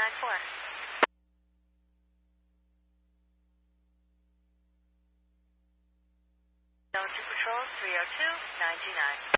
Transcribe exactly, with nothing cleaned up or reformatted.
nine four. Zone two Patrol three oh two nine two nine.